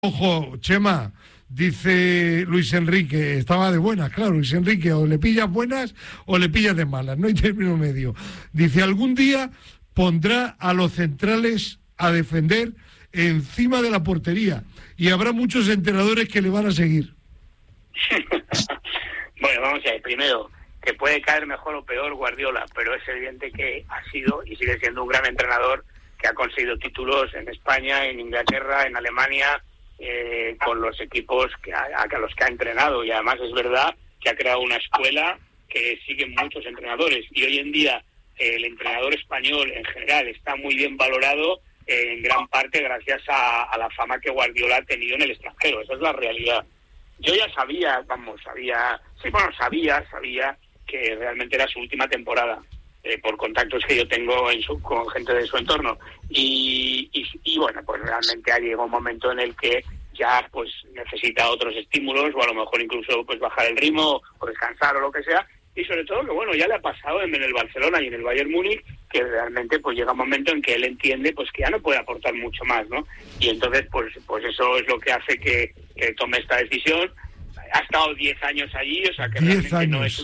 Ojo, Chema, dice Luis Enrique, estaba de buenas, claro, Luis Enrique, o le pillas buenas o le pillas de malas, no hay término medio. Dice, algún día pondrá a los centrales a defender encima de la portería y habrá muchos entrenadores que le van a seguir. Bueno, vamos a ver, primero, que puede caer mejor o peor Guardiola, pero es evidente que ha sido y sigue siendo un gran entrenador que ha conseguido títulos en España, en Inglaterra, en Alemania, con los equipos a los que ha entrenado, y además es verdad que ha creado una escuela que siguen muchos entrenadores, y hoy en día el entrenador español en general está muy bien valorado, en gran parte gracias a la fama que Guardiola ha tenido en el extranjero. Esa es la realidad. Yo ya sabía que realmente era su última temporada, por contactos que yo tengo con gente de su entorno, y bueno, pues realmente ha llegado un momento en el que ya pues necesita otros estímulos, o a lo mejor incluso pues bajar el ritmo o descansar o lo que sea, y sobre todo que bueno, ya le ha pasado en el Barcelona y en el Bayern Múnich, que realmente pues llega un momento en que él entiende pues que ya no puede aportar mucho más, ¿no? Y entonces pues eso es lo que hace que tome esta decisión. Ha estado 10 años allí, o sea que realmente no es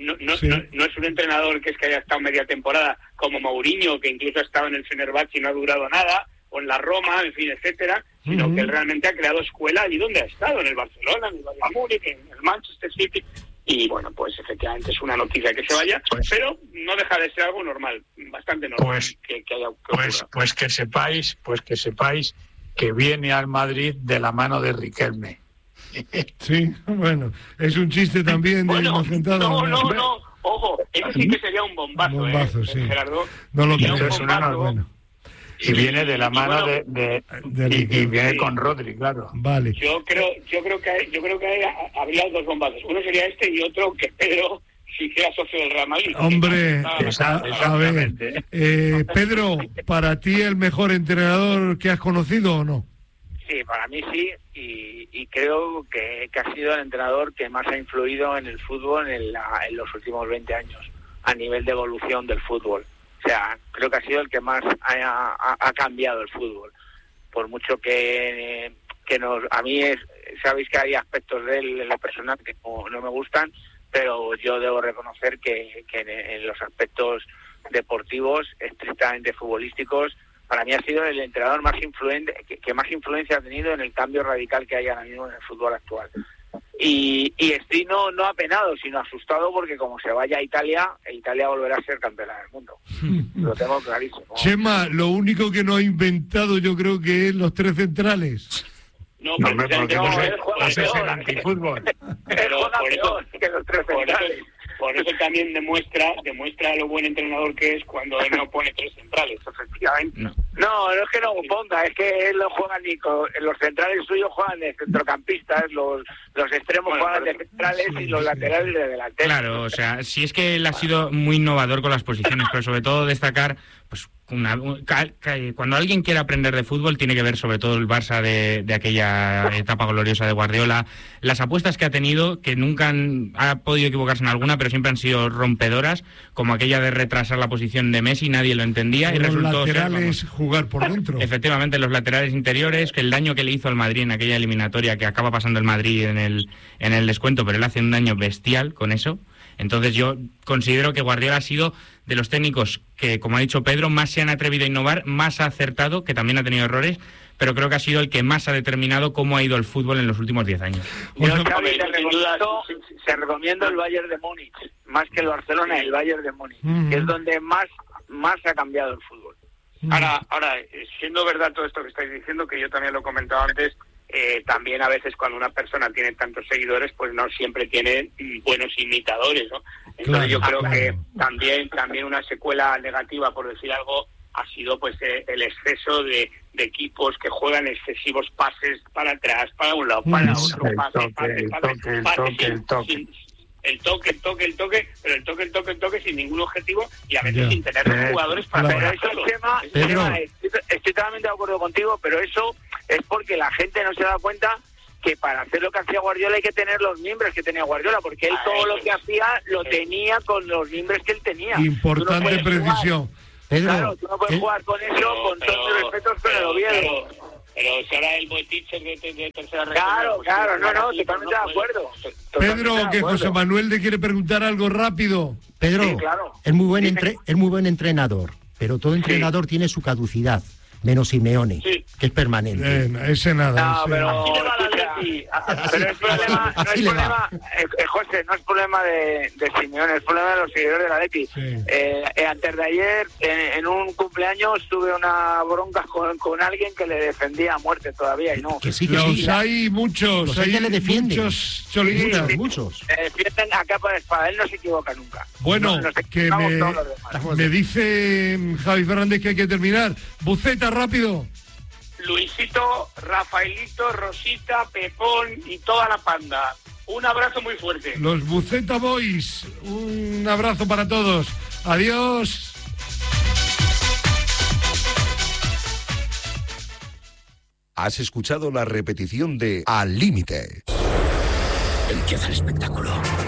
un entrenador que haya estado media temporada como Mourinho, que incluso ha estado en el Fenerbahce y no ha durado nada, o en la Roma, en fin, etcétera, sino que él realmente ha creado escuela allí donde ha estado, en el Barcelona, en el Bayern Múnich, en el Manchester City, y bueno, pues efectivamente es una noticia que se vaya, pero no deja de ser algo normal, bastante normal, que haya ocurrido. Pues que sepáis que viene al Madrid de la mano de Riquelme. Sí, bueno, es un chiste también de inocentado. No, ojo, ese sí que sería un bombazo, sí. Gerardo. No lo creo. es bueno. Y viene de la mano y viene con Rodri, claro. Vale. Yo creo que habría dos bombazos. Uno sería este y otro que Pedro si sea socio del Real Madrid. Hombre, a ver, Pedro, ¿para ti el mejor entrenador que has conocido o no? Sí, para mí sí, y creo que ha sido el entrenador que más ha influido en el fútbol en los últimos 20 años, a nivel de evolución del fútbol. O sea, creo que ha sido el que más ha cambiado el fútbol. Por mucho a mí sabéis que hay aspectos de él en lo personal que no me gustan, pero yo debo reconocer que en los aspectos deportivos, estrictamente futbolísticos, para mí ha sido el entrenador más influente, que más influencia ha tenido en el cambio radical que hay ahora mismo en el fútbol actual. Y estoy no apenado, sino asustado, porque como se vaya a Italia volverá a ser campeona del mundo. Lo tengo clarísimo. Chema, lo único que no ha inventado yo creo que es los tres centrales. No, pero ese es el antifútbol. Pero por eso también demuestra lo buen entrenador que es cuando él no pone tres centrales, efectivamente. No es que no ponga, es que él no juega ni con los centrales suyos, juegan de centrocampistas, los extremos juegan de centrales y los laterales de delanteros. Claro, o sea, si es que él ha sido muy innovador con las posiciones, pero sobre todo destacar, pues cuando alguien quiere aprender de fútbol tiene que ver sobre todo el Barça de aquella etapa gloriosa de Guardiola, las apuestas que ha tenido, que nunca ha podido equivocarse en alguna, pero siempre han sido rompedoras, como aquella de retrasar la posición de Messi, nadie lo entendía, y resultó ser, jugar por dentro. Efectivamente, los laterales interiores, que el daño que le hizo al Madrid en aquella eliminatoria, que acaba pasando el Madrid en el descuento, pero él hace un daño bestial con eso. Entonces yo considero que Guardiola ha sido de los técnicos que, como ha dicho Pedro, más se han atrevido a innovar, más ha acertado, que también ha tenido errores, pero creo que ha sido el que más ha determinado cómo ha ido el fútbol en los últimos 10 años. Te recomiendo el Bayern de Múnich, más que el Barcelona, el Bayern de Múnich, que es donde más ha cambiado el fútbol. Ahora, siendo verdad todo esto que estáis diciendo, que yo también lo he comentado antes, también a veces cuando una persona tiene tantos seguidores, pues no siempre tiene buenos imitadores, ¿no? Entonces yo creo que también una secuela negativa, por decir algo, ha sido pues el exceso de equipos que juegan excesivos pases para atrás, para un lado, para otro, el toque sin ningún objetivo, y a veces sin tener jugadores para hacer eso. Estoy totalmente de acuerdo contigo, pero eso es porque la gente no se da cuenta que para hacer lo que hacía Guardiola hay que tener los miembros que tenía Guardiola, porque él todo lo que hacía lo tenía con los miembros que él tenía. Importante precisión. Claro, tú no puedes jugar con eso, con todos los respetos, con el Oviedo. Pero si ahora el buen teacher de tercera Claro, totalmente de acuerdo. Pedro, que José Manuel te quiere preguntar algo rápido. Pedro, Sí, claro. es muy buen entrenador, pero todo entrenador tiene su caducidad, menos Simeone, Sí. que es permanente. Ese nada. No, ese pero, nada. Así le va la Leti. pero es problema, así le va. José, no es problema de Simeone, es problema de los seguidores de la Leti. Sí. Antes de ayer, en un cumpleaños, tuve una bronca con alguien que le defendía a muerte todavía y no. Que sí. Los hay muchos, Los hay que le defienden. muchos cholistas. Sí. Muchos. Defienden a capa de espada, él no se equivoca nunca. Bueno, Nos que equivocamos todos los demás. me dice Javi Fernández que hay que terminar. Buceta, rápido. Luisito, Rafaelito, Rosita, Pepón y toda la panda. Un abrazo muy fuerte. Los Buceta Boys. Un abrazo para todos. Adiós. Has escuchado la repetición de Al Límite. Empieza el espectáculo.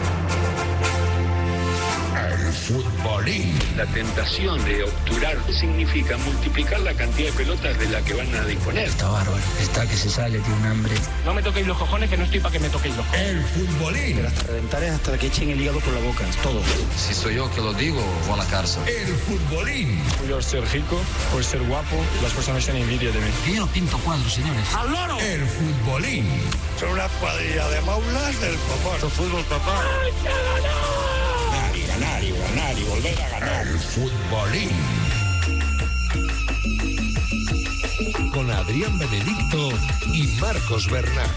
El futbolín. La tentación de obturar significa multiplicar la cantidad de pelotas de la que van a disponer. Está bárbaro. Está que se sale, tiene un hambre. No me toquéis los cojones, que no estoy para que me toquéis los cojones. El futbolín. Hasta reventar es hasta que echen el hígado por la boca, es todo. Si soy yo que lo digo, voy a la cárcel. El futbolín. Por ser rico, por ser guapo, las personas tienen envidia de mí. Que yo no pinto cuadros, señores. ¡Al loro! El futbolín. Son una cuadrilla de maulas del popón. Esto fútbol, papá. Ganar y volver a ganar. El futbolín. Con Adrián Benedicto y Marcos Bernat.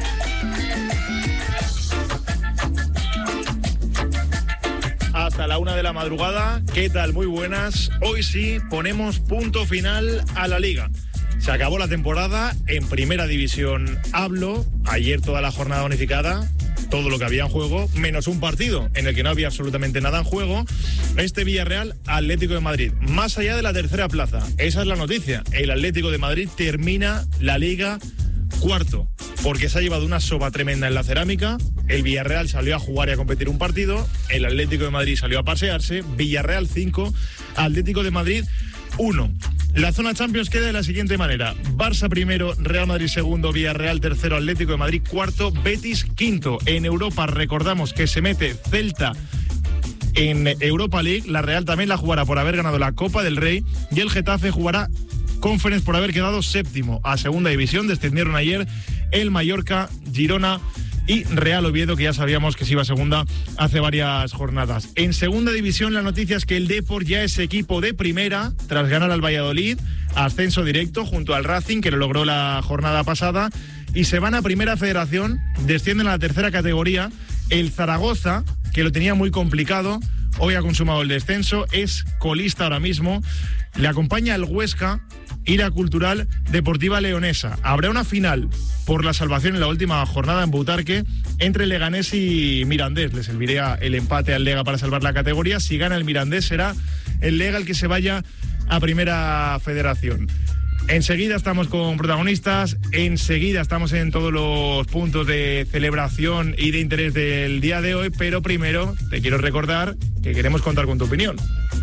Hasta la 1 de la madrugada. ¿Qué tal? Muy buenas. Hoy sí ponemos punto final a la Liga. Se acabó la temporada en Primera División. Hablo, ayer toda la jornada unificada, todo lo que había en juego, menos un partido en el que no había absolutamente nada en juego. Este Villarreal Atlético de Madrid, más allá de la tercera plaza. Esa es la noticia. El Atlético de Madrid termina la Liga cuarto, porque se ha llevado una soba tremenda en la cerámica. El Villarreal salió a jugar y a competir un partido. El Atlético de Madrid salió a pasearse. Villarreal 5, Atlético de Madrid 1. La zona Champions queda de la siguiente manera: Barça primero, Real Madrid segundo, Villarreal tercero, Atlético de Madrid cuarto, Betis quinto. En Europa recordamos que se mete Celta en Europa League, la Real también la jugará por haber ganado la Copa del Rey y el Getafe jugará Conference por haber quedado séptimo. A segunda división descendieron ayer el Mallorca, Girona y Real Oviedo, que ya sabíamos que se iba a segunda hace varias jornadas. En segunda división la noticia es que el Depor ya es equipo de primera tras ganar al Valladolid, ascenso directo junto al Racing, que lo logró la jornada pasada, y se van a Primera Federación, descienden a la tercera categoría. El Zaragoza, que lo tenía muy complicado, hoy ha consumado el descenso, es colista ahora mismo. Le acompaña el Huesca y la Cultural Deportiva Leonesa. Habrá una final por la salvación en la última jornada en Butarque entre Leganés y Mirandés. Le serviría el empate al Lega para salvar la categoría. Si gana el Mirandés será el Lega el que se vaya a Primera Federación. Enseguida estamos con protagonistas, enseguida estamos en todos los puntos de celebración y de interés del día de hoy, pero primero te quiero recordar que queremos contar con tu opinión.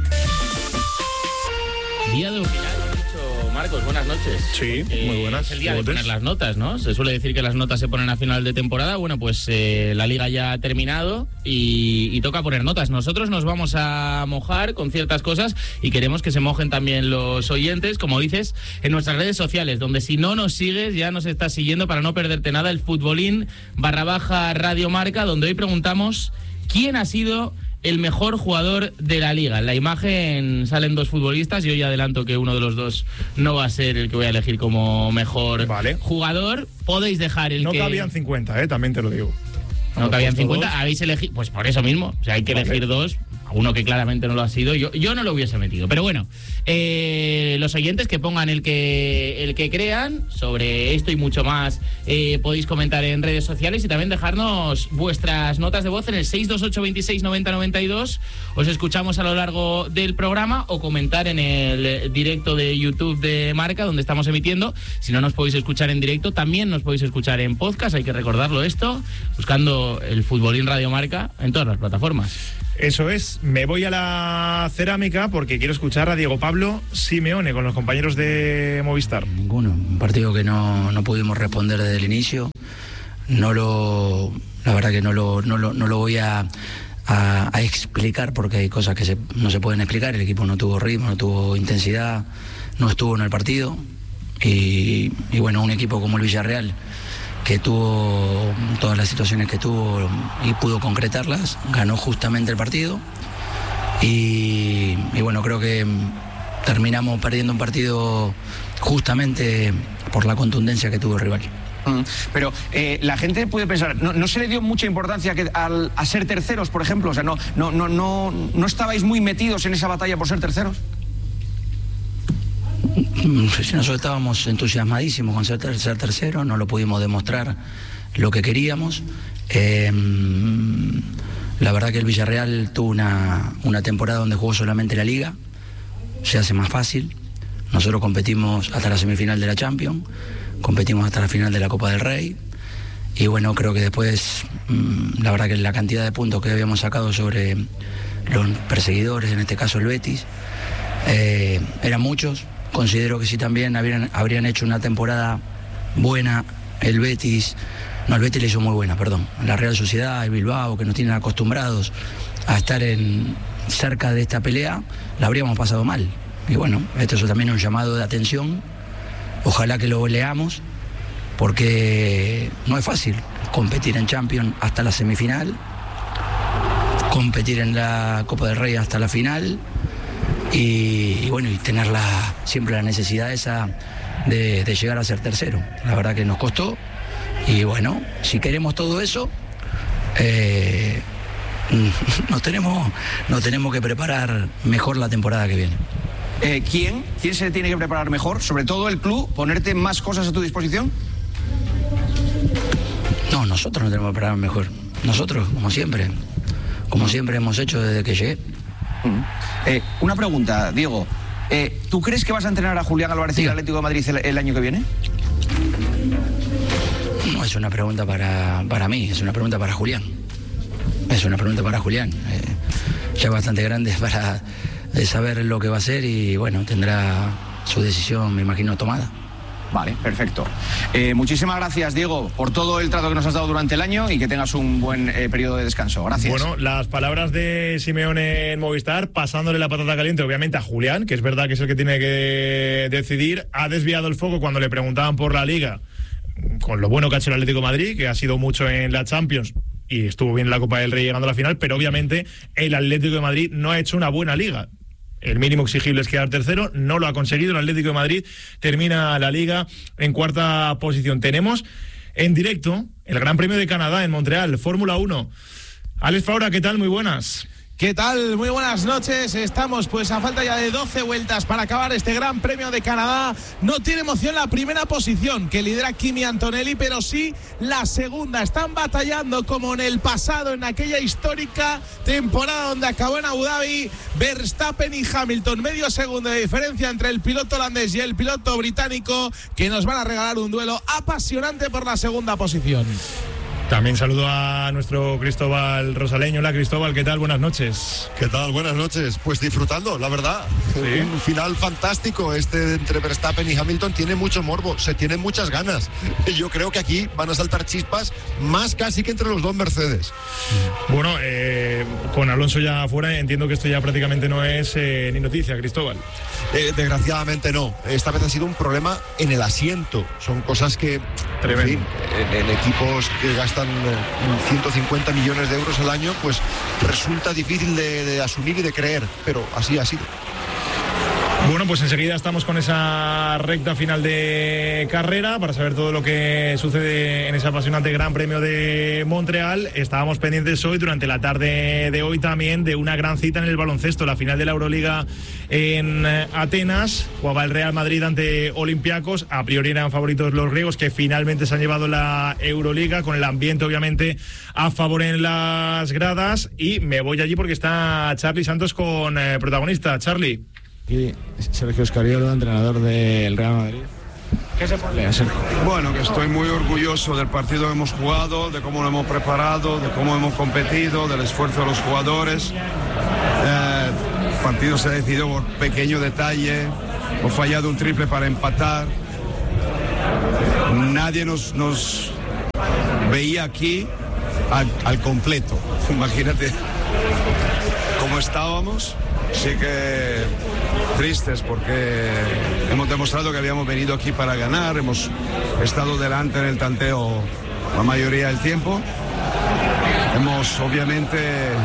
Día de opinar, lo dicho, Marcos, buenas noches. Sí, muy buenas. Es el día de poner las notas, ¿no? Se suele decir que las notas se ponen a final de temporada. Bueno, pues la Liga ya ha terminado y toca poner notas. Nosotros nos vamos a mojar con ciertas cosas y queremos que se mojen también los oyentes, como dices, en nuestras redes sociales, donde si no nos sigues, ya nos estás siguiendo para no perderte nada, el futbolín /Radio Marca, donde hoy preguntamos quién ha sido el mejor jugador de la Liga. En la imagen salen dos futbolistas y hoy adelanto que uno de los dos no va a ser el que voy a elegir como mejor jugador. Podéis dejar el no que... No cabían 50, también te lo digo. No cabían 50, habéis elegido... Pues por eso mismo, o sea, hay que elegir dos. Uno que claramente no lo ha sido, yo no lo hubiese metido. Pero bueno, los oyentes que pongan el que crean sobre esto y mucho más, podéis comentar en redes sociales y también dejarnos vuestras notas de voz en el 628 26 90 92. Os escuchamos a lo largo del programa o comentar en el directo de YouTube de Marca, donde estamos emitiendo. Si no nos podéis escuchar en directo, también nos podéis escuchar en podcast, hay que recordarlo esto, buscando el Futbolín Radio Marca en todas las plataformas. Eso es, me voy a la cerámica porque quiero escuchar a Diego Pablo Simeone con los compañeros de Movistar. Ninguno, un partido que no pudimos responder desde el inicio. La verdad que no lo voy a explicar porque hay cosas que no se pueden explicar. El equipo no tuvo ritmo, no tuvo intensidad, no estuvo en el partido. Y bueno, un equipo como el Villarreal, que tuvo todas las situaciones que tuvo y pudo concretarlas, ganó justamente el partido. Y bueno, creo que terminamos perdiendo un partido justamente por la contundencia que tuvo el rival. Pero la gente puede pensar, ¿no se le dio mucha importancia a ser terceros, por ejemplo? O sea, ¿no estabais muy metidos en esa batalla por ser terceros? Nosotros estábamos entusiasmadísimos con ser tercero, no lo pudimos demostrar lo que queríamos. La verdad que el Villarreal tuvo una temporada donde jugó solamente la Liga, se hace más fácil. Nosotros competimos hasta la semifinal de la Champions, competimos hasta la final de la Copa del Rey. Y bueno, creo que después, la verdad que la cantidad de puntos que habíamos sacado sobre los perseguidores, en este caso el Betis, eran muchos. Considero que si también habrían hecho una temporada buena, el Betis le hizo muy buena, la Real Sociedad, el Bilbao, que nos tienen acostumbrados a estar cerca de esta pelea, la habríamos pasado mal. Y bueno, esto es también un llamado de atención, ojalá que lo leamos, porque no es fácil competir en Champions hasta la semifinal, competir en la Copa del Rey hasta la final, y bueno, y tener siempre la necesidad esa de llegar a ser tercero. La verdad que nos costó, y bueno, si queremos todo eso, nos tenemos que preparar mejor la temporada que viene. ¿Quién se tiene que preparar mejor? Sobre todo el club, ponerte más cosas a tu disposición. No, nosotros nos tenemos que preparar mejor. Nosotros, como siempre hemos hecho desde que llegué. Una pregunta, Diego. ¿Tú crees que vas a entrenar a Julián Álvarez y el Atlético de Madrid el año que viene? No es una pregunta para mí, es una pregunta para Julián. Ya bastante grande para saber lo que va a hacer y bueno, tendrá su decisión, me imagino, tomada. Vale, perfecto. Muchísimas gracias, Diego, por todo el trato que nos has dado durante el año y que tengas un buen periodo de descanso. Gracias. Bueno, las palabras de Simeone en Movistar, pasándole la patata caliente, obviamente, a Julián, que es verdad que es el que tiene que decidir. Ha desviado el foco cuando le preguntaban por la Liga, con lo bueno que ha hecho el Atlético de Madrid, que ha sido mucho en la Champions y estuvo bien en la Copa del Rey llegando a la final, pero obviamente el Atlético de Madrid no ha hecho una buena Liga. El mínimo exigible es quedar tercero, no lo ha conseguido. El Atlético de Madrid termina la Liga en cuarta posición. Tenemos en directo el Gran Premio de Canadá en Montreal, Fórmula 1. Alex Faura, ¿qué tal? Muy buenas. ¿Qué tal? Muy buenas noches. Estamos pues a falta ya de 12 vueltas para acabar este Gran Premio de Canadá. No tiene emoción la primera posición que lidera Kimi Antonelli, pero sí la segunda. Están batallando como en el pasado, en aquella histórica temporada donde acabó en Abu Dhabi, Verstappen y Hamilton. Medio segundo de diferencia entre el piloto holandés y el piloto británico, que nos van a regalar un duelo apasionante por la segunda posición. También saludo a nuestro Cristóbal Rosaleño. Hola, Cristóbal, ¿qué tal? Buenas noches. ¿Qué tal? Buenas noches. Pues disfrutando, la verdad. ¿Sí? Un final fantástico entre Verstappen y Hamilton. Tiene mucho morbo, se tienen muchas ganas. Yo creo que aquí van a saltar chispas más casi que entre los dos Mercedes. Bueno, con Alonso ya afuera, entiendo que esto ya prácticamente no es ni noticia, Cristóbal. Desgraciadamente no. Esta vez ha sido un problema en el asiento. Son cosas que, en fin, en equipos que gastan 150 millones de euros al año, pues resulta difícil de asumir y de creer, pero así ha sido. Bueno, pues enseguida estamos con esa recta final de carrera para saber todo lo que sucede en ese apasionante Gran Premio de Montreal. Estábamos pendientes hoy, durante la tarde de hoy también, de una gran cita en el baloncesto, la final de la Euroliga en Atenas. Jugaba el Real Madrid ante Olympiacos. A priori eran favoritos los griegos, que finalmente se han llevado la Euroliga, con el ambiente obviamente a favor en las gradas. Y me voy allí porque está Charly Santos con protagonista. Charly. Aquí Sergio Scariolo, entrenador del Real Madrid. ¿Qué se puede hacer? Bueno, que estoy muy orgulloso del partido que hemos jugado, de cómo lo hemos preparado, de cómo hemos competido, del esfuerzo de los jugadores. El partido se ha decidido por pequeño detalle, hemos fallado un triple para empatar. Nadie nos veía aquí al completo. Imagínate cómo estábamos. Sí que tristes porque hemos demostrado que habíamos venido aquí para ganar, hemos estado delante en el tanteo la mayoría del tiempo. Hemos obviamente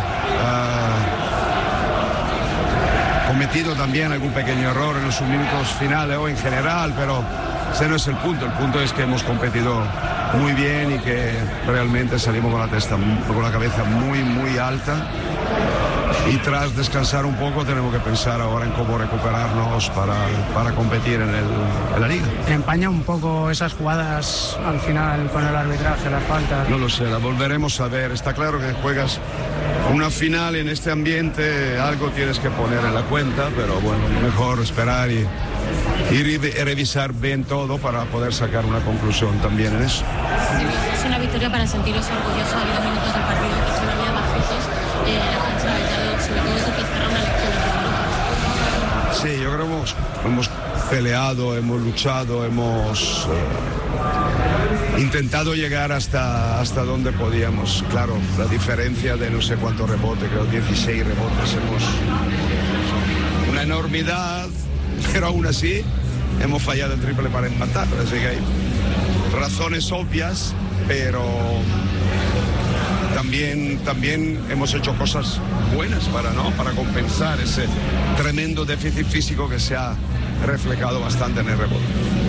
cometido también algún pequeño error en los minutos finales o en general, pero ese no es el punto es que hemos competido muy bien y que realmente salimos con la cabeza muy, muy alta. Y tras descansar un poco tenemos que pensar ahora en cómo recuperarnos para competir en la liga. ¿Te empaña un poco esas jugadas al final con el arbitraje, las faltas? No lo sé, la volveremos a ver. Está claro que juegas una final en este ambiente, algo tienes que poner en la cuenta, pero bueno, mejor esperar y revisar bien todo para poder sacar una conclusión también en eso. Es una victoria para sentiros orgullosos a 10 minutos del partido, que se había bajitos la cancha del Lledó, sobre todo eso que cerra una lección. Sí, yo creo que hemos peleado, hemos luchado, hemos intentado llegar hasta donde podíamos. Claro, la diferencia de no sé cuántos rebotes, creo 16 rebotes, una enormidad, pero aún así hemos fallado el triple para empatar. Así que hay razones obvias, pero también hemos hecho cosas buenas para compensar ese tremendo déficit físico que se ha reflejado bastante en el rebote.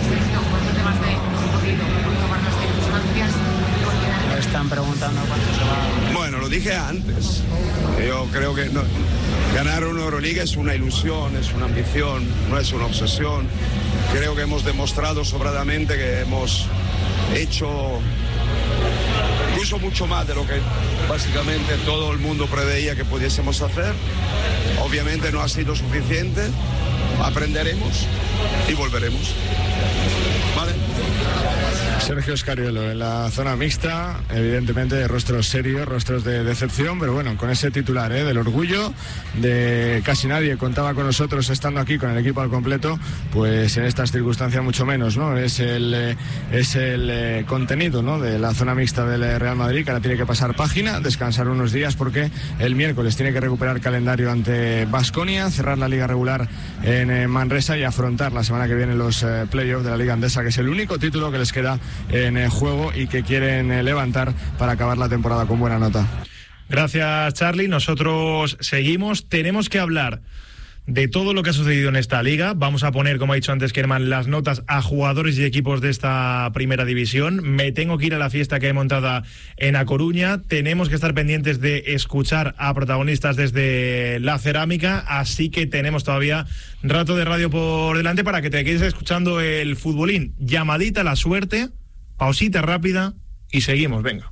Me están preguntando cuánto se va. Bueno, lo dije antes. Yo creo que ganar una Euroliga es una ilusión, es una ambición, no es una obsesión. Creo que hemos demostrado sobradamente que hemos hecho incluso mucho más de lo que básicamente todo el mundo preveía que pudiésemos hacer. Obviamente no ha sido suficiente, aprenderemos y volveremos. ¿Vale? Sergio Scariolo en la zona mixta, evidentemente rostros serios, rostros de decepción, pero bueno, con ese titular del orgullo de casi nadie contaba con nosotros estando aquí con el equipo al completo, pues en estas circunstancias mucho menos, ¿no? Es el contenido, ¿no?, de la zona mixta del Real Madrid, que ahora tiene que pasar página, descansar unos días porque el miércoles tiene que recuperar calendario ante Baskonia, cerrar la liga regular en Manresa y afrontar la semana que viene los playoffs de la Liga Andesa, que es el único título que les queda en juego y que quieren levantar para acabar la temporada con buena nota. Gracias, Charlie. Nosotros seguimos. Tenemos que hablar de todo lo que ha sucedido en esta liga. Vamos a poner, como ha dicho antes Kerman, las notas a jugadores y equipos de esta primera división. Me tengo que ir a la fiesta que hay montada en A Coruña. Tenemos que estar pendientes de escuchar a protagonistas desde la cerámica, así que tenemos todavía rato de radio por delante para que te quedes escuchando el futbolín. Llamadita a la suerte, pausita rápida y seguimos, venga.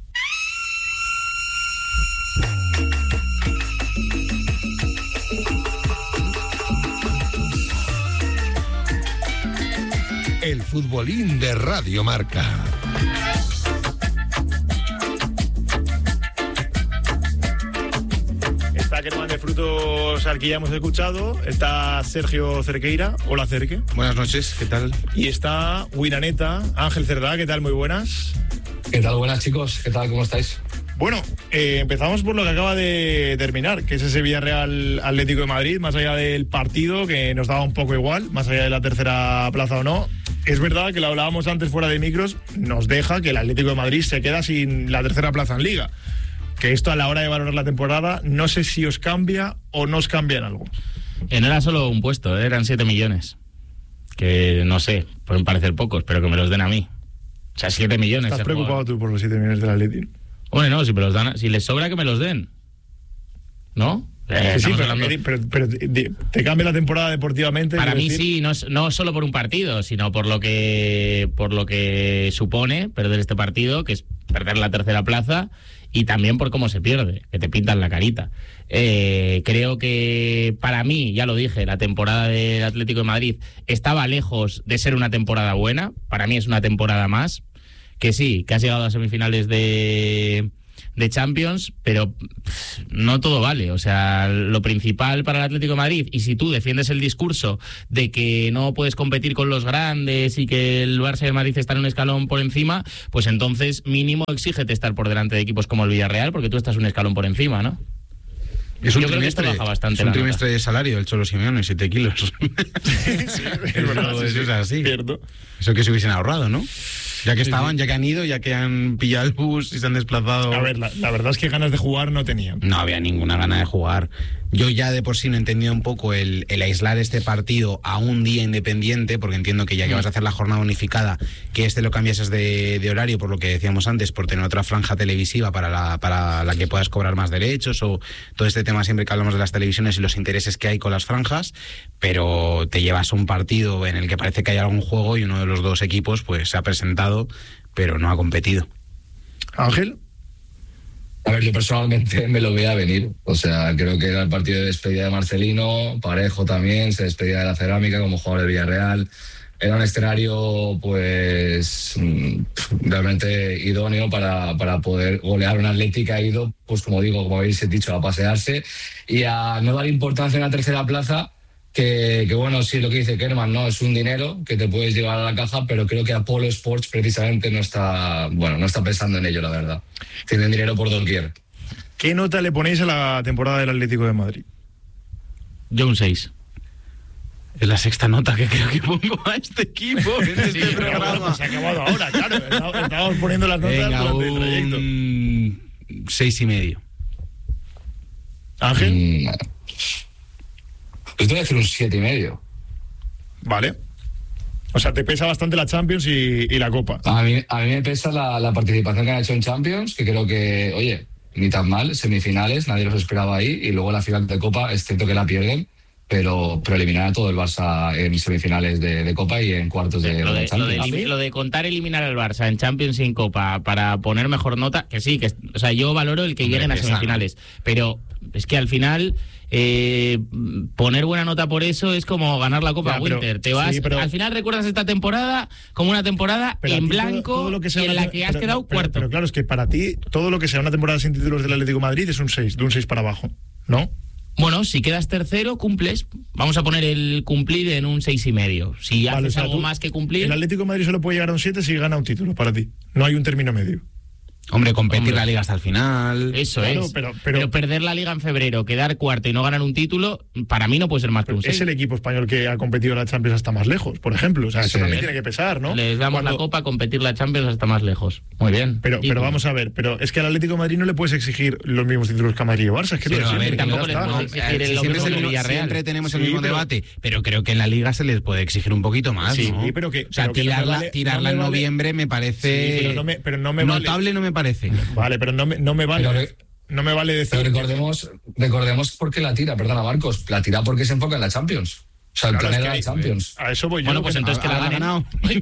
El futbolín de Radio Marca. Está Kerman de Frutos, al que ya hemos escuchado. Está Sergio Cerqueira. Hola, Cerque. Buenas noches, ¿qué tal? Y está Wiraneta, Ángel Cerdá. ¿Qué tal? Muy buenas. ¿Qué tal? Buenas, chicos. ¿Qué tal? ¿Cómo estáis? Bueno, empezamos por lo que acaba de terminar, que es ese Villarreal Atlético de Madrid, más allá del partido, que nos daba un poco igual, más allá de la tercera plaza o no. Es verdad que lo hablábamos antes fuera de micros, nos deja que el Atlético de Madrid se queda sin la tercera plaza en Liga. Que esto a la hora de valorar la temporada, no sé si os cambia o no os cambia en algo. No era solo un puesto, eran 7 millones. Que no sé, pueden parecer pocos, pero que me los den a mí. O sea, 7 millones. ¿Estás preocupado tú por los 7 millones del Atlético? Bueno, no, si me los dan, si les sobra que me los den. ¿No? Sí, pero te cambia la temporada deportivamente. Para mí sí, no solo por un partido, sino por lo que supone perder este partido, que es perder la tercera plaza, y también por cómo se pierde, que te pintan la carita. Creo que para mí, ya lo dije, la temporada del Atlético de Madrid estaba lejos de ser una temporada buena. Para mí es una temporada más, que sí, que has llegado a semifinales de Champions, pero no todo vale. O sea, lo principal para el Atlético de Madrid, y si tú defiendes el discurso de que no puedes competir con los grandes y que el Barça y el Madrid están un escalón por encima, pues entonces mínimo exígete estar por delante de equipos como el Villarreal, porque tú estás un escalón por encima, ¿no? Es un Yo creo que trimestre, esto baja bastante. es un trimestre de salario del Cholo Simeone, 7 kilos. Sí, es verdad, Eso es así. Cierto. Eso que se hubiesen ahorrado, ¿no? Ya que estaban, ya que han ido, ya que han pillado el bus y se han desplazado. A ver, la verdad es que ganas de jugar no tenían. No había ninguna gana de jugar. Yo ya de por sí no he entendido un poco el aislar este partido a un día independiente, porque entiendo que ya que vas a hacer la jornada unificada, que lo cambiases de horario, por lo que decíamos antes, por tener otra franja televisiva para la que puedas cobrar más derechos, o todo este tema siempre que hablamos de las televisiones y los intereses que hay con las franjas, pero te llevas un partido en el que parece que hay algún juego y uno de los dos equipos pues se ha presentado, pero no ha competido. Ángel. A ver, yo personalmente me lo veía venir. O sea, creo que era el partido de despedida de Marcelino, Parejo también, se despedía de la Cerámica como jugador de Villarreal. Era un escenario, pues, realmente idóneo para poder golear una Atlético. Ha ido, pues como digo, como habéis dicho, a pasearse y a no dar importancia en la tercera plaza. Que bueno, sí, lo que dice Kerman, ¿no? Es un dinero que te puedes llevar a la caja, pero creo que Apolo Sports precisamente no está pensando en ello, la verdad. Tienen dinero por doquier. ¿Qué nota le ponéis a la temporada del Atlético de Madrid? Yo un 6. Es la sexta nota que creo que pongo a este equipo en este programa. Se ha acabado ahora, claro. Estamos poniendo las notas durante el trayecto. 6,5. ¿Ángel? Pues te voy a decir un 7,5. Vale. O sea, te pesa bastante la Champions y la Copa. A mí me pesa la participación que han hecho en Champions, que creo que, oye, ni tan mal, semifinales, nadie los esperaba ahí, y luego la final de Copa, es cierto que la pierden, pero eliminar a todo el Barça en semifinales de Copa y en cuartos de Champions. Lo de contar eliminar al Barça en Champions y en Copa para poner mejor nota, que sí, o sea, yo valoro el que lleguen a semifinales, pero es que al final poner buena nota por eso es como ganar la Copa Winter. Te vas, al final recuerdas esta temporada como una temporada en blanco todo lo que sea y en la que has quedado cuarto. Pero claro, es que para ti todo lo que sea una temporada sin títulos del Atlético de Madrid es un 6, de un 6 para abajo, ¿no? Bueno, si quedas tercero, cumples. Vamos a poner el cumplir en un 6,5. Si haces algo más que cumplir... El Atlético de Madrid solo puede llegar a un 7 si gana un título para ti. No hay un término medio. Hombre, competir la Liga hasta el final. Eso claro, es. Pero perder la Liga en febrero, quedar cuarto y no ganar un título, para mí no puede ser más que un 6. Es el equipo español que ha competido en la Champions hasta más lejos, por ejemplo. O sea, eso también tiene que pesar, ¿no? Les damos la Copa, competir la Champions hasta más lejos. Muy bien. Pero vamos a ver, pero es que al Atlético de Madrid no le puedes exigir los mismos títulos que a Madrid y Barça. Es que tampoco les puedes exigir lo mismo que Villarreal. Siempre tenemos el mismo debate, pero creo que en la Liga se les puede exigir un poquito más, sí, ¿no? pero que... O sea, tirarla en noviembre me parece... pero no me vale. Notable no me parece. Vale, pero no me vale. No me vale decir. Pero recordemos por qué la tira, perdona Marcos. La tira porque se enfoca en la Champions. O sea, el plan era la Champions. A eso voy yo. Bueno, pues entonces que la ganen. Claro.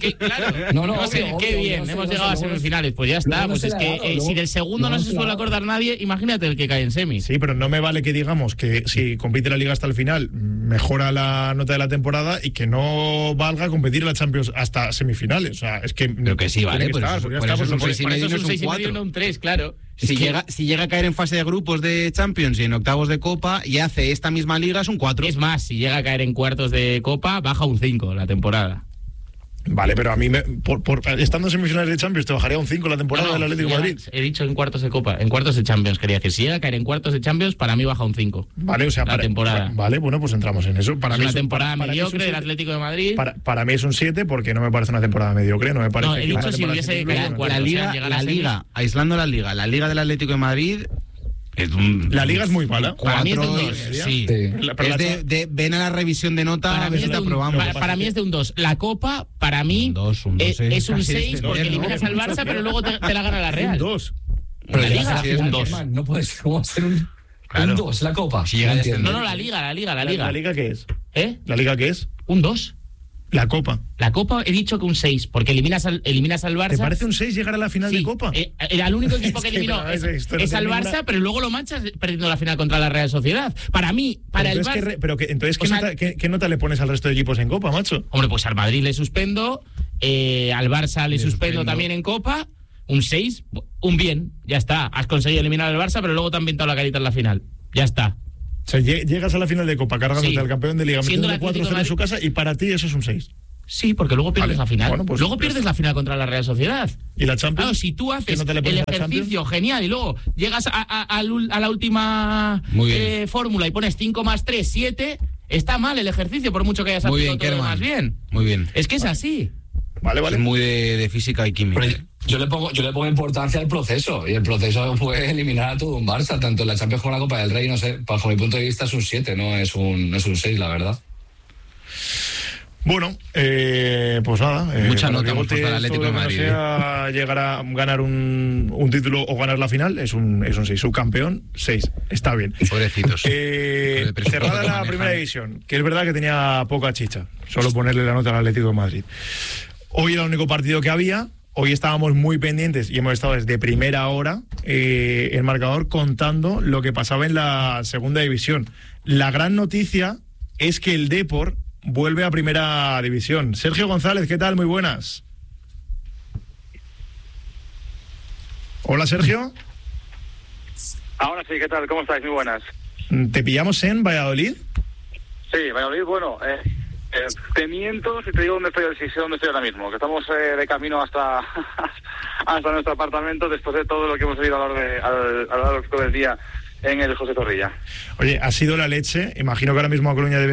No sé, qué bien. Hemos llegado a semifinales. Pues ya está. Pues es que si del segundo no se suele acordar nadie, imagínate el que cae en semis. Sí, pero no me vale que digamos que si compite la Liga hasta el final, mejora la nota de la temporada y que no valga competir en la Champions hasta semifinales. O sea, es que. Pero que sí, vale. Por eso es un 6,5 y no un 3, claro. Si llega a caer en fase de grupos de Champions y en octavos de Copa y hace esta misma liga, es un 4. Es más, si llega a caer en cuartos de Copa, baja un 5 la temporada. Vale, pero a mí, estando en semifinales de Champions, te bajaría un 5 la temporada del Atlético de Madrid. He dicho en cuartos de Copa, en cuartos de Champions, quería decir. Si llega a caer en cuartos de Champions, para mí baja un 5. Vale, o sea, la temporada. Vale, bueno, pues entramos en eso. Para es mí una temporada mediocre del Atlético de Madrid. Para mí es un 7 porque no me parece una temporada mediocre. No me parece. No, he dicho si hubiese caído en cuartos. La Liga, aislando la Liga del Atlético de Madrid. La Liga es muy mala. Para mí es de un 2. Sí. Ven a la revisión de nota. Para mí es de un 2. La Copa, para mí, es un 6 porque eliminas al Barça, pero luego te la gana la Real. Un 2. Pero la Liga es un 2. No puede ser un 2 la Copa. No, la Liga. ¿La Liga qué es? ¿Eh? ¿La Liga qué es? Un 2. La Copa. La Copa he dicho que un 6, porque eliminas al Barça. ¿Te parece un 6 llegar a la final de Copa? Era el único equipo que eliminó es al Barça, pero luego lo manchas perdiendo la final contra la Real Sociedad. Para mí, para el Barça... ¿qué nota le pones al resto de equipos en Copa, macho? Hombre, pues al Madrid le suspendo, al Barça le suspendo también en Copa. Un 6, un bien, ya está. Has conseguido eliminar al Barça, pero luego te han pintado la carita en la final. Ya está. O sea, llegas a la final de Copa cargándote al campeón de Liga, metiéndole 4-0 en su casa, y para ti eso es un 6. Sí, porque luego pierdes la final. Bueno, pues, luego pierdes la final contra la Real Sociedad. ¿Y la Champions? Claro, si tú haces el ejercicio genial y luego llegas a la última fórmula y pones 5 más 3, 7, está mal el ejercicio, por mucho que hayas aplicado todo lo más bien. Muy bien. Es que es así. Vale. Es muy de física y química. Pero yo le pongo importancia al proceso, y el proceso fue eliminar a todo un Barça, tanto en la Champions como en la Copa del Rey. No sé, bajo mi punto de vista es un 7, no es un 6, la verdad. Bueno, pues nada. Mucha nota hemos puesto al Atlético de Madrid. Llegar a ganar un título o ganar la final es un 6. Subcampeón, 6. Está bien. Pobrecitos. Cerrada la primera división, que es verdad que tenía poca chicha. Solo ponerle la nota al Atlético de Madrid. Hoy era el único partido que había. Hoy estábamos muy pendientes y hemos estado desde primera hora el marcador contando lo que pasaba en la segunda división. La gran noticia es que el Depor vuelve a primera división. Sergio González, ¿qué tal? Muy buenas. Hola, Sergio. Ahora sí, ¿qué tal? ¿Cómo estáis? Muy buenas. ¿Te pillamos en Valladolid? Sí, Valladolid, bueno, te miento si te digo dónde estoy ahora mismo, que estamos de camino hasta nuestro apartamento después de todo lo que hemos vivido a lo largo del día en el José Zorrilla. Oye, ha sido la leche. Imagino que ahora mismo A Coruña debe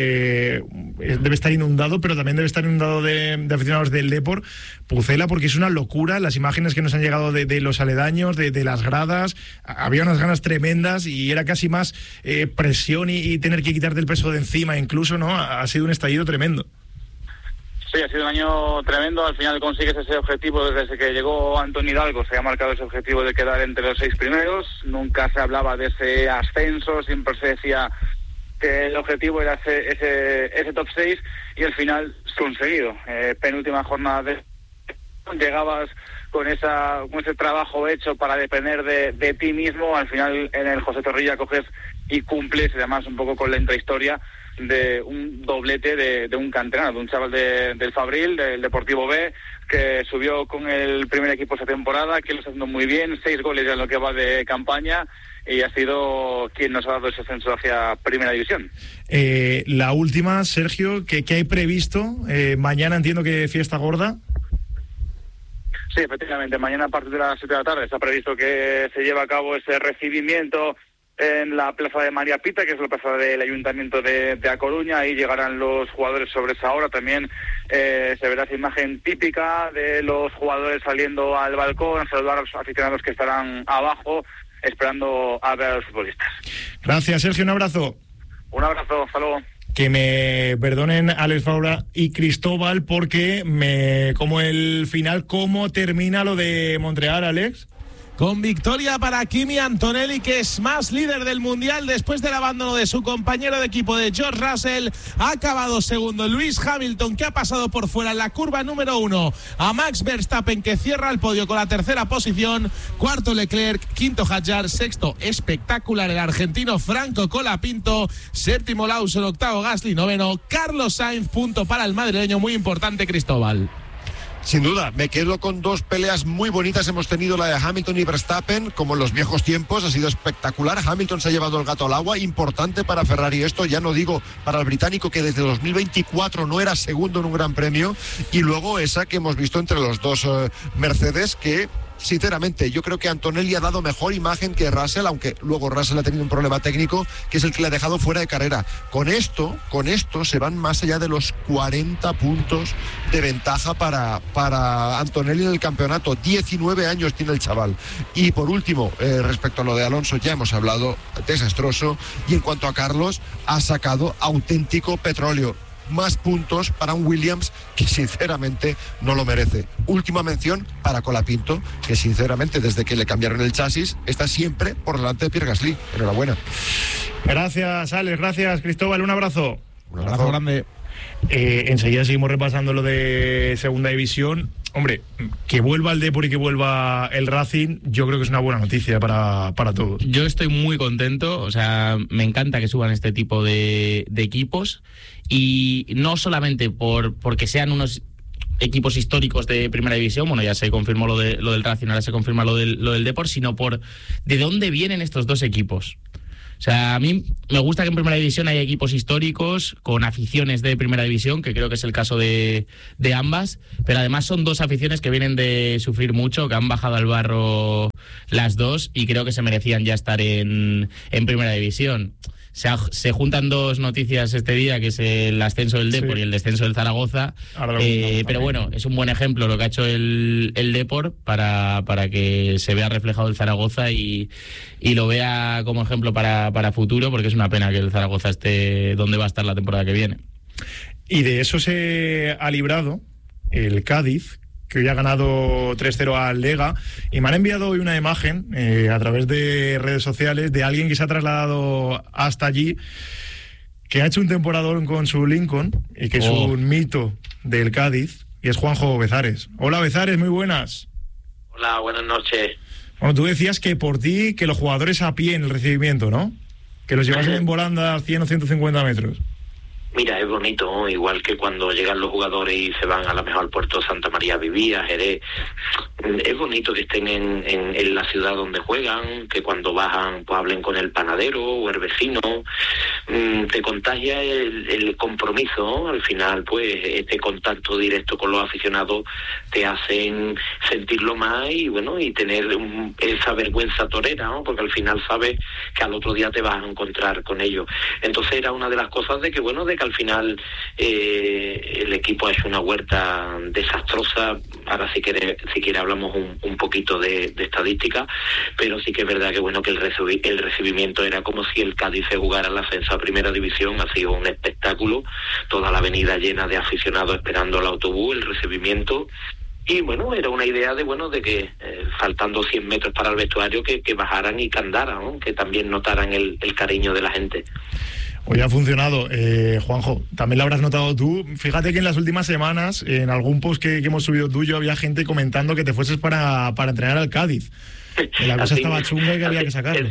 estar inundado, pero también debe estar inundado de aficionados del Depor. Pucela, porque es una locura las imágenes que nos han llegado de los aledaños, de las gradas. Había unas ganas tremendas y era casi más presión y tener que quitarte el peso de encima incluso, ¿no? Ha sido un estallido tremendo. Sí, ha sido un año tremendo. Al final consigues ese objetivo. Desde que llegó Antón Hidalgo se ha marcado ese objetivo de quedar entre los 6 primeros. Nunca se hablaba de ese ascenso, siempre se decía que el objetivo era ese top 6 y al final conseguido. Penúltima jornada llegabas con ese trabajo hecho para depender de ti mismo. Al final en el José Zorrilla coges y cumples, y además un poco con la intrahistoria de un doblete de un canterano, de un chaval del Fabril, del Deportivo B, que subió con el primer equipo esa temporada, que lo está haciendo muy bien, 6 goles ya en lo que va de campaña, y ha sido quien nos ha dado ese ascenso hacia Primera División. La última, Sergio, ¿qué hay previsto? Mañana entiendo que fiesta gorda. Sí, efectivamente, mañana a partir de las 7 de la tarde está previsto que se lleve a cabo ese recibimiento en la plaza de María Pita, que es la plaza del Ayuntamiento de A Coruña. Ahí llegarán los jugadores sobre esa hora. También se verá esa imagen típica de los jugadores saliendo al balcón a saludar a los aficionados que estarán abajo esperando a ver a los futbolistas. Gracias, Sergio, un abrazo. Un abrazo, hasta luego. Que me perdonen Alex Faura y Cristóbal porque me como el final, cómo termina lo de Montreal, Alex. Con victoria para Kimi Antonelli, que es más líder del Mundial después del abandono de su compañero de equipo de George Russell. Ha acabado segundo Lewis Hamilton, que ha pasado por fuera en la curva número 1 a Max Verstappen, que cierra el podio con la tercera posición. Cuarto Leclerc, quinto Hadjar, sexto espectacular el argentino Franco Colapinto, séptimo Lawson, octavo Gasly, noveno Carlos Sainz. Punto para el madrileño, muy importante, Cristóbal. Sin duda, me quedo con 2 peleas muy bonitas. Hemos tenido la de Hamilton y Verstappen, como en los viejos tiempos, ha sido espectacular. Hamilton se ha llevado el gato al agua, importante para Ferrari esto, ya no digo para el británico, que desde 2024 no era segundo en un gran premio, y luego esa que hemos visto entre los dos Mercedes, que sinceramente yo creo que Antonelli ha dado mejor imagen que Russell, aunque luego Russell ha tenido un problema técnico que es el que le ha dejado fuera de carrera. Con esto se van más allá de los 40 puntos de ventaja para Antonelli en el campeonato. 19 años tiene el chaval. Y por último, respecto a lo de Alonso, ya hemos hablado, desastroso. Y en cuanto a Carlos, ha sacado auténtico petróleo. Más puntos para un Williams que sinceramente no lo merece. Última mención para Colapinto, que sinceramente desde que le cambiaron el chasis está siempre por delante de Pierre Gasly. Enhorabuena. Gracias, Alex. Gracias, Cristóbal. Un abrazo. Un abrazo grande. Enseguida seguimos repasando lo de segunda división. Hombre, que vuelva el Depor y que vuelva el Racing, yo creo que es una buena noticia para todos. Yo estoy muy contento, o sea, me encanta que suban este tipo de equipos, y no solamente porque sean unos equipos históricos de primera división, bueno, ya se confirmó lo del Racing, ahora se confirma lo del Depor, sino por de dónde vienen estos dos equipos. O sea, a mí me gusta que en primera división haya equipos históricos con aficiones de primera división, que creo que es el caso de ambas, pero además son dos aficiones que vienen de sufrir mucho, que han bajado al barro las dos y creo que se merecían ya estar en primera división. Se juntan dos noticias este día, que es el ascenso del Depor y el descenso del Zaragoza, pero bueno, es un buen ejemplo lo que ha hecho el Depor para que se vea reflejado el Zaragoza y lo vea como ejemplo para futuro, porque es una pena que el Zaragoza esté donde va a estar la temporada que viene. Y de eso se ha librado el Cádiz, que hoy ha ganado 3-0 al Lega, y me han enviado hoy una imagen a través de redes sociales de alguien que se ha trasladado hasta allí, que ha hecho un temporadón con su Lincoln y que es un mito del Cádiz, y es Juanjo Bezares. Hola Bezares, muy buenas. Hola, buenas noches. Bueno, tú decías que por ti, que los jugadores a pie en el recibimiento, ¿no? Que los llevasen en volanda a 100 o 150 metros. Mira, es bonito, ¿no? Igual que cuando llegan los jugadores y se van a la mejor Puerto Santa María Vivía, Jerez. Es bonito que estén en la ciudad donde juegan, que cuando bajan pues hablen con el panadero o el vecino. Te contagia el compromiso, ¿no? Al final, pues, este contacto directo con los aficionados te hacen sentirlo más y, bueno, y tener esa vergüenza torera, ¿no? Porque al final sabes que al otro día te vas a encontrar con ellos. Entonces era una de las cosas de que, bueno, de que al final el equipo ha hecho una huerta desastrosa. Ahora si quiere hablamos un poquito de estadística, pero sí que es verdad que, bueno, que el recibimiento era como si el Cádiz se jugara el ascenso a primera división. Ha sido un espectáculo, toda la avenida llena de aficionados esperando el autobús, el recibimiento. Y bueno, era una idea de que faltando 100 metros para el vestuario que bajaran y que andaran, ¿no? Que también notaran el cariño de la gente. Hoy ha funcionado, Juanjo, también lo habrás notado tú. Fíjate que en las últimas semanas, en algún post que hemos subido tuyo, había gente comentando que te fueses para entrenar al Cádiz. Que la cosa estaba chunga y que había que sacarlo.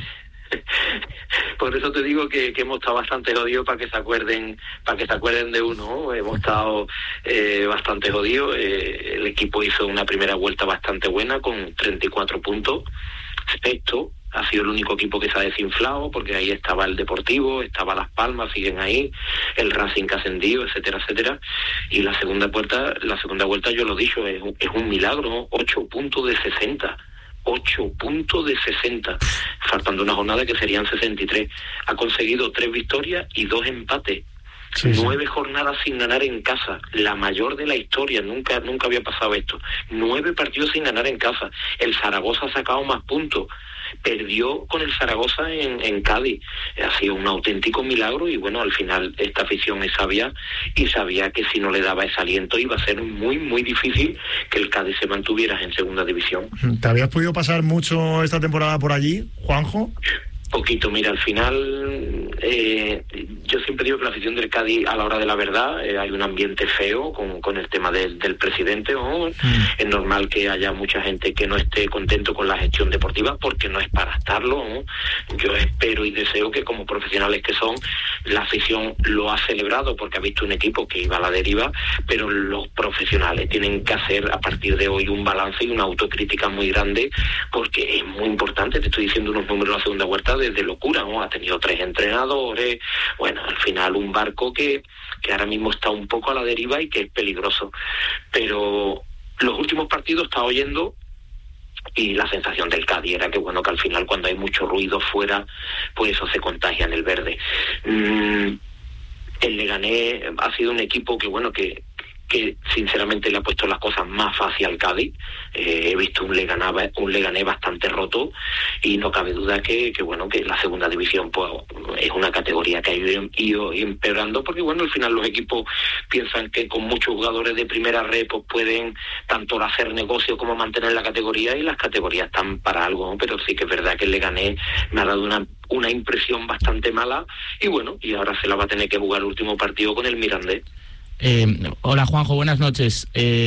Por eso te digo que hemos estado bastante jodidos para que se acuerden de uno, ¿no? Hemos estado bastante jodidos. El equipo hizo una primera vuelta bastante buena con 34 puntos. Esto ha sido el único equipo que se ha desinflado, porque ahí estaba el Deportivo, estaba Las Palmas, siguen ahí, el Racing que ha ascendido, etcétera, etcétera. Y la segunda vuelta, yo lo he dicho, es un milagro, ¿no? 8 puntos de 60. 8 puntos de 60, faltando una jornada que serían 63. Ha conseguido 3 victorias y 2 empates. Sí, 9 jornadas sin ganar en casa, la mayor de la historia, nunca había pasado esto. 9 partidos sin ganar en casa. El Zaragoza ha sacado más puntos, perdió con el Zaragoza en Cádiz. Ha sido un auténtico milagro y, bueno, al final esta afición es sabia y sabía que si no le daba ese aliento iba a ser muy, muy difícil que el Cádiz se mantuviera en segunda división. ¿Te habías podido pasar mucho esta temporada por allí, Juanjo? Poquito, mira, al final yo siempre digo que la afición del Cádiz, a la hora de la verdad, hay un ambiente feo con el tema del presidente, ¿no? Es normal que haya mucha gente que no esté contento con la gestión deportiva, porque no es para estarlo, ¿no? Yo espero y deseo que, como profesionales que son, la afición lo ha celebrado porque ha visto un equipo que iba a la deriva, pero los profesionales tienen que hacer a partir de hoy un balance y una autocrítica muy grande, porque es muy importante. Te estoy diciendo unos números de la segunda vuelta de locura, ¿no? Ha tenido 3 entrenadores, bueno, al final un barco que ahora mismo está un poco a la deriva y que es peligroso. Pero los últimos partidos estaba oyendo y la sensación del Cádiz era que, bueno, que al final cuando hay mucho ruido fuera, pues eso se contagia en el verde. El Leganés ha sido un equipo que, bueno, que sinceramente le ha puesto las cosas más fácil al Cádiz. He visto un Leganés bastante roto y no cabe duda que bueno, que la segunda división pues es una categoría que ha ido empeorando, porque, bueno, al final los equipos piensan que con muchos jugadores de primera red pues pueden tanto hacer negocio como mantener la categoría, y las categorías están para algo, ¿no? Pero sí que es verdad que el Leganés me ha dado una impresión bastante mala y, bueno, y ahora se la va a tener que jugar el último partido con el Mirandés. Hola Juanjo, buenas noches.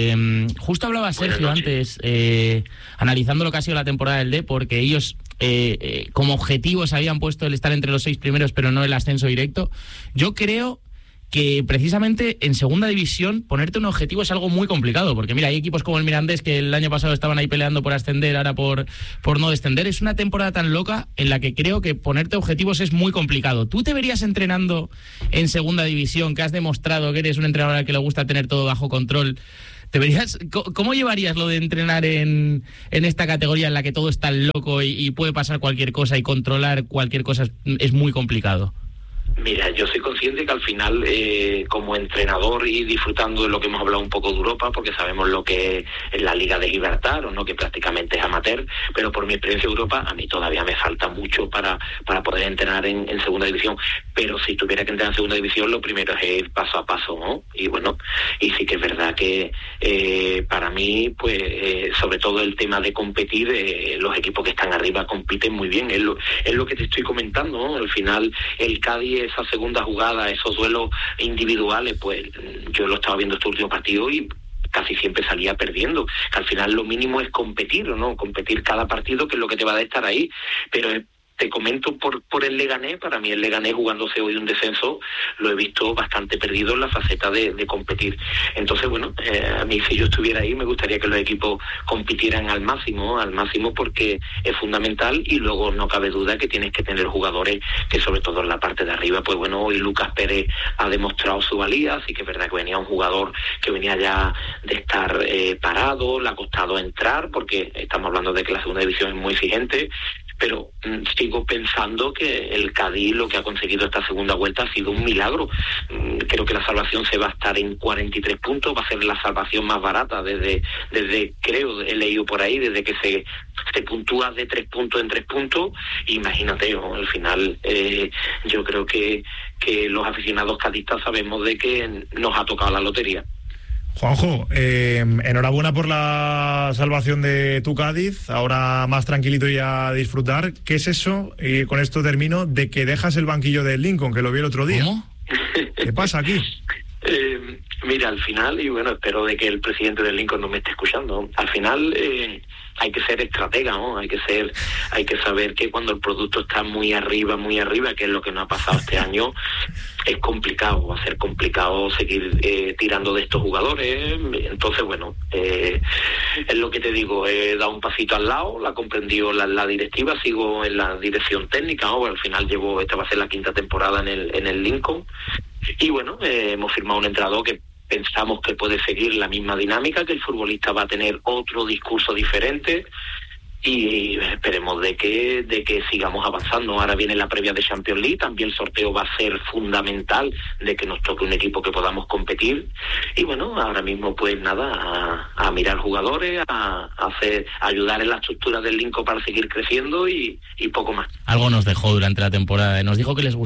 Justo hablaba Sergio antes, analizando lo que ha sido la temporada del D, porque ellos como objetivo se habían puesto el estar entre los 6 primeros, pero no el ascenso directo. Yo creo que precisamente en segunda división ponerte un objetivo es algo muy complicado, porque mira, hay equipos como el Mirandés que el año pasado estaban ahí peleando por ascender, ahora por no descender. Es una temporada tan loca en la que creo que ponerte objetivos es muy complicado. ¿Tú te verías entrenando en segunda división, que has demostrado que eres un entrenador al que le gusta tener todo bajo control? ¿Te verías, cómo llevarías lo de entrenar en esta categoría en la que todo es tan loco y puede pasar cualquier cosa y controlar cualquier cosa es muy complicado? Mira, yo soy consciente que al final, como entrenador y disfrutando de lo que hemos hablado un poco de Europa, porque sabemos lo que es la Liga de Gibraltar, o no, que prácticamente es amateur, pero por mi experiencia en Europa, a mí todavía me falta mucho para poder entrenar en segunda división. Pero si tuviera que entrenar en segunda división, lo primero es ir paso a paso, ¿no? Y bueno, y sí que es verdad que para mí, pues, sobre todo el tema de competir, los equipos que están arriba compiten muy bien. Es lo que te estoy comentando, ¿no? Al final, el Cádiz, esa segunda jugada, esos duelos individuales, pues yo lo estaba viendo este último partido y casi siempre salía perdiendo, que al final lo mínimo es competir, ¿no? Competir cada partido, que es lo que te va a estar ahí, pero te comento por el Leganés. Para mí el Leganés, jugándose hoy un descenso, lo he visto bastante perdido en la faceta de competir. Entonces, bueno, a mí, si yo estuviera ahí, me gustaría que los equipos compitieran al máximo, porque es fundamental. Y luego no cabe duda que tienes que tener jugadores que, sobre todo en la parte de arriba, pues bueno, hoy Lucas Pérez ha demostrado su valía. Así que es verdad que venía un jugador que venía ya de estar parado, le ha costado entrar, porque estamos hablando de que la segunda división es muy exigente. Pero sigo pensando que el Cádiz, lo que ha conseguido esta segunda vuelta, ha sido un milagro. Creo que la salvación se va a estar en 43 puntos, va a ser la salvación más barata desde creo, he leído por ahí, desde que se puntúa de 3 puntos en 3 puntos. Imagínate, ¿no? Al final yo creo que los aficionados cadistas sabemos de que nos ha tocado la lotería. Juanjo, enhorabuena por la salvación de tu Cádiz, ahora más tranquilito y a disfrutar. ¿Qué es eso? Y con esto termino, de que dejas el banquillo del Lincoln, que lo vi el otro día. ¿Cómo? ¿Qué pasa aquí? Mira, al final, y bueno, espero de que el presidente del Lincoln no me esté escuchando, al final hay que ser estratega, ¿no? Hay que saber que cuando el producto está muy arriba, que es lo que nos ha pasado este año, es complicado, va a ser complicado seguir tirando de estos jugadores. Entonces, bueno, es lo que te digo, he dado un pasito al lado, la comprendió la directiva, sigo en la dirección técnica, ¿no? Al final esta va a ser la 5ª temporada en el Lincoln. Y bueno, hemos firmado un entrenador que pensamos que puede seguir la misma dinámica, que el futbolista va a tener otro discurso diferente, y esperemos de que sigamos avanzando. Ahora viene la previa de Champions League, también el sorteo va a ser fundamental, de que nos toque un equipo que podamos competir. Y bueno, ahora mismo pues nada, a mirar jugadores, a ayudar en la estructura del Lincoln para seguir creciendo y poco más. Algo nos dejó durante la temporada, nos dijo que le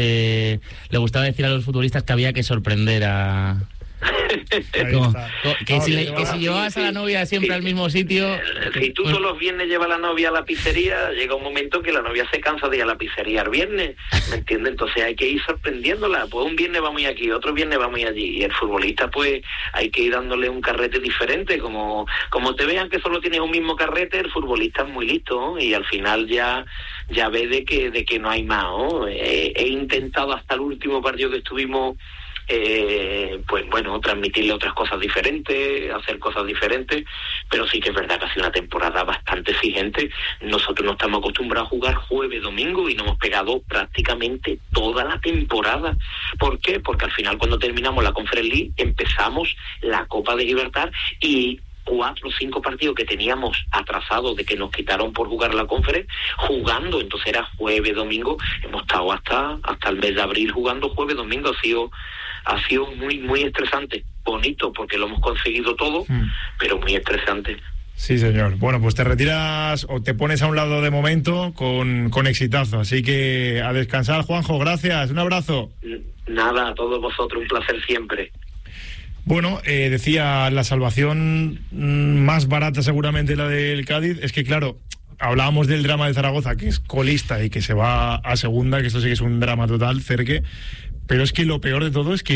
gustaba decir a los futbolistas que había que sorprender a... Que si llevabas a la novia siempre al mismo sitio... Si tú todos los viernes llevas a la novia a la pizzería, llega un momento que la novia se cansa de ir a la pizzería el viernes, ¿me entiendes? Entonces hay que ir sorprendiéndola. Pues un viernes va muy aquí, otro viernes va muy allí. Y el futbolista, pues, hay que ir dándole un carrete diferente. Como te vean que solo tienes un mismo carrete, el futbolista es muy listo, ¿no? Y al final ya ve de que no hay más, ¿no? He intentado hasta el último partido que estuvimos... pues bueno, transmitirle otras cosas diferentes, hacer cosas diferentes, pero sí que es verdad que ha sido una temporada bastante exigente. Nosotros no estamos acostumbrados a jugar jueves, domingo, y nos hemos pegado prácticamente toda la temporada. ¿Por qué? Porque al final, cuando terminamos la Conference League, empezamos la Copa de Gibraltar, y 4 o 5 partidos que teníamos atrasados de que nos quitaron por jugar la Conference, jugando. Entonces era jueves, domingo. Hemos estado hasta el mes de abril jugando jueves, domingo. Ha sido muy, muy estresante. Bonito porque lo hemos conseguido todo, pero muy estresante. Sí, señor. Bueno, pues te retiras o te pones a un lado de momento con exitazo. Así que a descansar, Juanjo. Gracias. Un abrazo. Nada, a todos vosotros. Un placer siempre. Bueno, decía, la salvación más barata seguramente la del Cádiz. Es que, claro, hablábamos del drama de Zaragoza, que es colista y que se va a segunda, que esto sí que es un drama total, Cerque. Pero es que lo peor de todo es que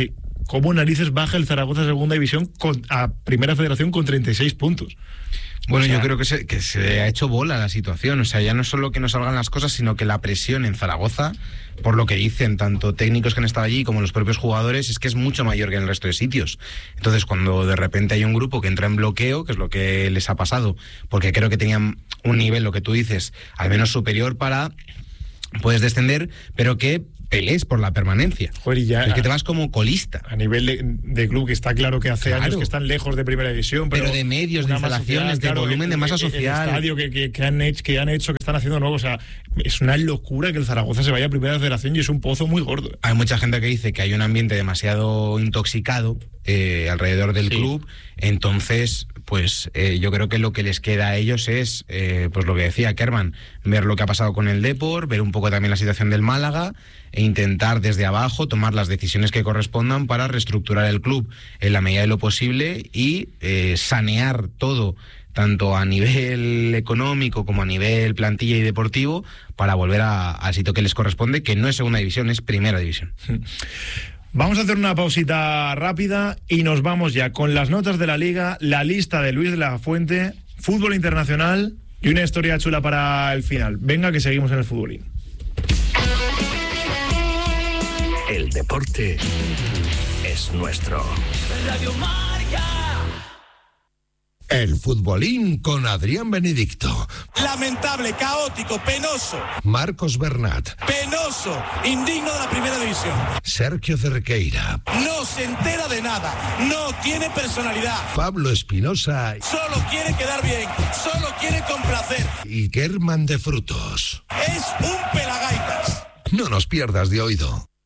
¿cómo narices baja el Zaragoza segunda división a primera federación con 36 puntos? Bueno, yo creo que se ha hecho bola la situación. O sea, ya no es solo que no salgan las cosas, sino que la presión en Zaragoza, por lo que dicen tanto técnicos que han estado allí como los propios jugadores, es que es mucho mayor que en el resto de sitios. Entonces, cuando de repente hay un grupo que entra en bloqueo, que es lo que les ha pasado, porque creo que tenían un nivel, lo que tú dices, al menos superior para... puedes descender, pero que pelees por la permanencia. Joder, y ya, es que te vas como colista. A nivel de club, que está claro que hace años que están lejos de primera división. Pero de medios, de instalaciones, de volumen, de masa social. El estadio que han hecho, que están haciendo nuevo. O sea, es una locura que el Zaragoza se vaya a primera federación y es un pozo muy gordo. Hay mucha gente que dice que hay un ambiente demasiado intoxicado alrededor del club. Entonces, pues yo creo que lo que les queda a ellos es, pues lo que decía Kerman, ver lo que ha pasado con el Depor, ver un poco también la situación del Málaga e intentar desde abajo tomar las decisiones que correspondan para reestructurar el club en la medida de lo posible y sanear todo, tanto a nivel económico como a nivel plantilla y deportivo, para volver al sitio que les corresponde, que no es segunda división, es primera división. Vamos a hacer una pausita rápida y nos vamos ya con las notas de la Liga, la lista de Luis de la Fuente, fútbol internacional y una historia chula para el final. Venga, que seguimos en el futbolín. El deporte es nuestro. Radio Marca. El futbolín con Adrián Benedicto. Lamentable, caótico, penoso. Marcos Bernat. Penoso, indigno de la primera división. Sergio Cerqueira. No se entera de nada, no tiene personalidad. Pablo Espinosa. Solo quiere quedar bien, solo quiere complacer. Y Kerman de Frutos. Es un pelagaitas. No nos pierdas de oído.